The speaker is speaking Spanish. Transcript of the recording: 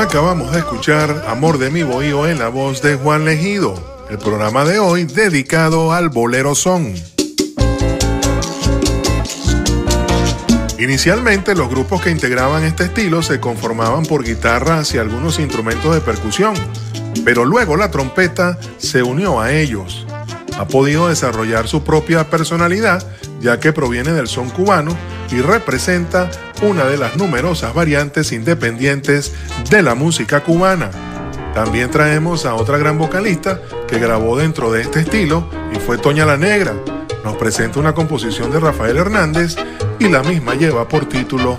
Acabamos de escuchar Amor de mi bohío en la voz de Juan Legido. El programa de hoy dedicado al bolero son. Inicialmente los grupos que integraban este estilo se conformaban por guitarras y algunos instrumentos de percusión, pero luego la trompeta se unió a ellos. Ha podido desarrollar su propia personalidad, ya que proviene del son cubano y representa una de las numerosas variantes independientes de la música cubana. También traemos a otra gran vocalista que grabó dentro de este estilo y fue Toña la Negra. Nos presenta una composición de Rafael Hernández y la misma lleva por título